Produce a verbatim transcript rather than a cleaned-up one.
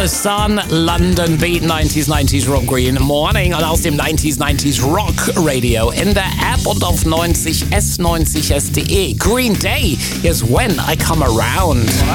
the Sun, London Beat, neunzig neunzig Rob Green Morning und aus dem neunzig neunzig Rock Radio in der App und auf neunzig s neunzig s punkt de. Green Day is When I Come Around.